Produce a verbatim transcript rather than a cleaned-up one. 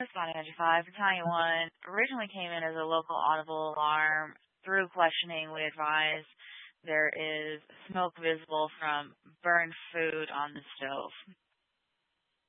Spotting ninety-five, Battalion one originally came in as a local audible alarm. Through questioning, we advised there is smoke visible from burned food on the stove.